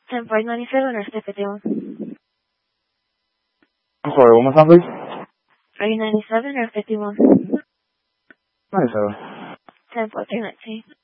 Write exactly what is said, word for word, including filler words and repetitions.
ten point nine seven or fifty-one? I'm sorry, one more time, please. Are you ninety-seven or fifty-one? ninety-seven. ten point three nineteen.